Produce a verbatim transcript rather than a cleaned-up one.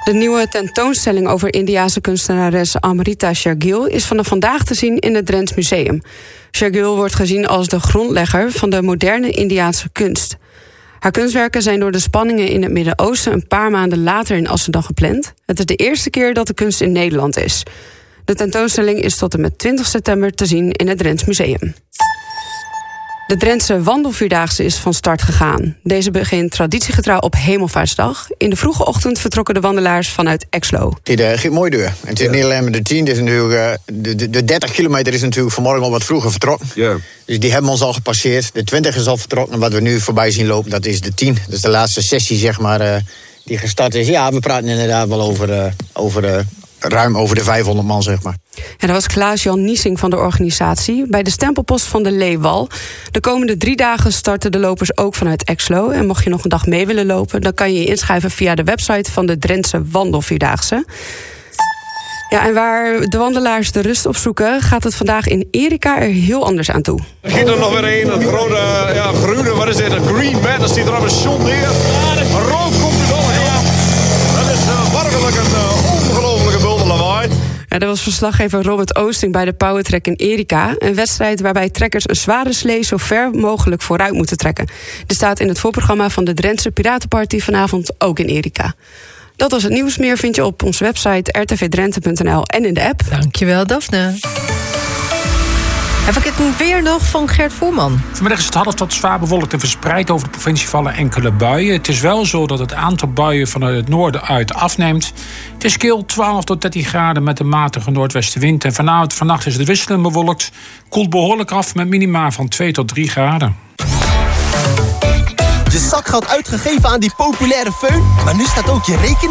De nieuwe tentoonstelling over Indiase kunstenares Amrita Shergill is vanaf vandaag te zien in het Drents Museum. Shergill wordt gezien als de grondlegger van de moderne Indiaanse kunst. Haar kunstwerken zijn door de spanningen in het Midden-Oosten een paar maanden later in Assen dan gepland. Het is de eerste keer dat de kunst in Nederland is. De tentoonstelling is tot en met twintig september te zien in het Drents Museum. De Drentse wandelvierdaagse is van start gegaan. Deze begint traditiegetrouw op Hemelvaartsdag. In de vroege ochtend vertrokken de wandelaars vanuit Exlo. Het uh, gaat mooi door. En het is ja. niet alleen maar de tien, het is natuurlijk, uh, de, de, de dertig kilometer is natuurlijk vanmorgen al wat vroeger vertrokken. Ja. Dus die hebben ons al gepasseerd. De twintig is al vertrokken. En wat we nu voorbij zien lopen, dat is de tien. Dat is de laatste sessie, zeg maar, uh, die gestart is. Ja, we praten inderdaad wel over... Uh, over uh, ruim over de vijfhonderd man, zeg maar. Ja, dat was Klaas-Jan Niesing van de organisatie bij de stempelpost van de Leewal. De komende drie dagen starten de lopers ook vanuit Exlo. En mocht je nog een dag mee willen lopen, dan kan je je inschrijven via de website van de Drentse Wandelvierdaagse. Ja, en waar de wandelaars de rust opzoeken, gaat het vandaag in Erika er heel anders aan toe. Er giet er nog weer een, een grote, ja, groene, wat is dit, een green bed, dat ziet er op een zon neer. Een rook komt er door, ja. Dat is uh, werkelijk een uh, ongelofelijke bulde lawaai. Ja, dat was verslaggever Robert Oosting bij de Powertrek in Erika. Een wedstrijd waarbij trekkers een zware slee zo ver mogelijk vooruit moeten trekken. Dit staat in het voorprogramma van de Drentse Piratenparty vanavond ook in Erika. Dat was het nieuws. Meer vind je op onze website r t v drenthe punt n l en in de app. Dankjewel, Daphne. Heb ik het weer nog van Gert Voerman? Vanmiddag is het half tot zwaar bewolkt en verspreid over de provincie vallen enkele buien. Het is wel zo dat het aantal buien vanuit het noorden uit afneemt. Het is kil twaalf tot dertien graden met een matige noordwestenwind. En vanavond vannacht is het wisselend bewolkt. Koelt behoorlijk af met minima van twee tot drie graden. Je zakgeld uitgegeven aan die populaire föhn, maar nu staat ook je rekening